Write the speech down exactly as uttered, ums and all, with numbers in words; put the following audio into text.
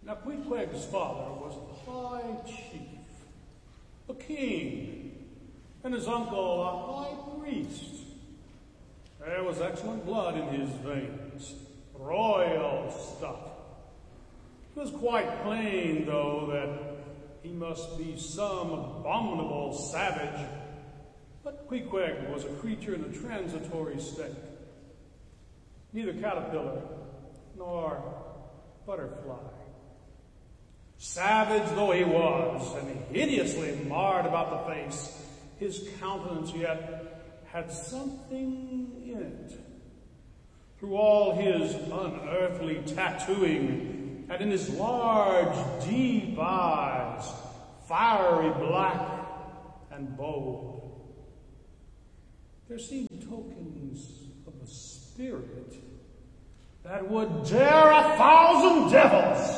Now, Queequeg's father was the high chief, a king, and his uncle a high priest. There was excellent blood in his veins, royal stuff. It was quite plain, though, that he must be some abominable savage. But Queequeg was a creature in a transitory state. Neither caterpillar nor butterfly. Savage though he was, and hideously marred about the face, his countenance yet had something in it. Through all his unearthly tattooing, and in his large, deep eyes, fiery black and bold, there seemed tokens of a spirit that would dare a thousand devils.